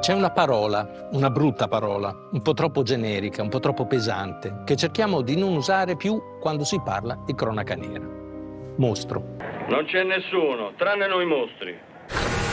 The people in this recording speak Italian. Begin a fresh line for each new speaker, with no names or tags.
C'è una parola, una brutta parola, un po' troppo generica, un po' troppo pesante, che cerchiamo di non usare più quando si parla di cronaca nera. Mostro.
Non c'è nessuno, tranne noi mostri.